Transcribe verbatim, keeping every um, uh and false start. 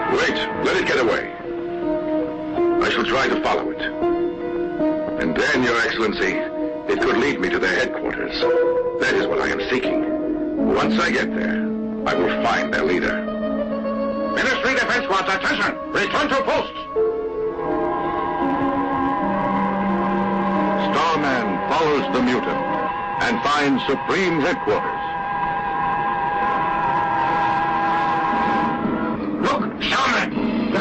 Wait, let it get away. I shall try to follow it. And then, Your Excellency, it could lead me to their headquarters. That is what I am seeking. Once I get there, I will find their leader. Ministry Defense Squads, attention! Return to posts! Starman follows the mutant and finds Supreme Headquarters.